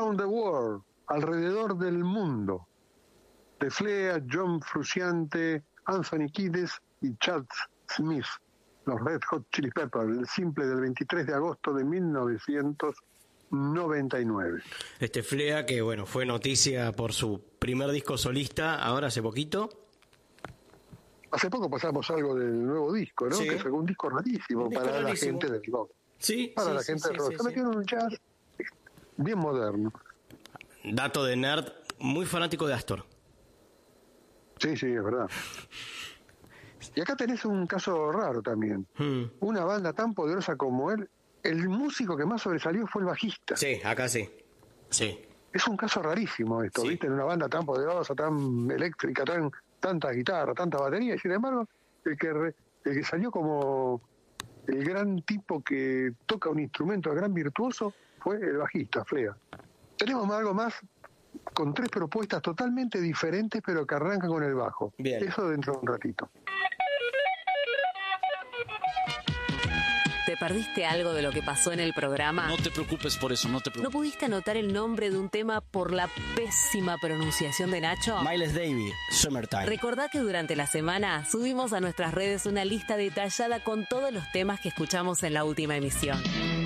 Around the World, alrededor del mundo, de Flea, John Frusciante, Anthony Kiedis y Chad Smith, los Red Hot Chili Peppers, el simple del 23 de agosto de 1999. Flea, que bueno, fue noticia por su primer disco solista, ahora hace poquito. Hace poco pasamos algo del nuevo disco, ¿no? Sí. Que sacó un disco rarísimo para la gente del rock. Sí, para la gente del rock. Se metió en un jazz bien moderno. Dato de nerd, muy fanático de Astor. Sí, es verdad. Y acá tenés un caso raro también. Una banda tan poderosa como él, el músico que más sobresalió fue el bajista. Sí, acá sí. Es un caso rarísimo esto, Sí. ¿viste? En una banda tan poderosa, tan eléctrica, tanta guitarra, tanta batería, y sin embargo, el que salió como el gran tipo que toca un instrumento, el gran virtuoso, fue el bajista, Flea. Tenemos algo más con 3 propuestas totalmente diferentes, pero que arrancan con el bajo. Bien. Eso dentro de un ratito. ¿Te perdiste algo de lo que pasó en el programa? No te preocupes por eso, no te ¿No preocupes. pudiste anotar el nombre de un tema por la pésima pronunciación de Nacho? Miles Davis, Summertime. Recordá que durante la semana subimos a nuestras redes una lista detallada con todos los temas que escuchamos en la última emisión.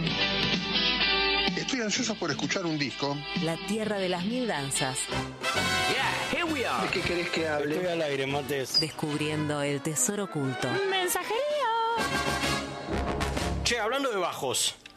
Estoy ansioso por escuchar un disco. La tierra de las mil danzas. Yeah, here we are. ¿De qué querés que hable? Estoy al aire, Mates. Descubriendo el tesoro oculto. Che, hablando de bajos,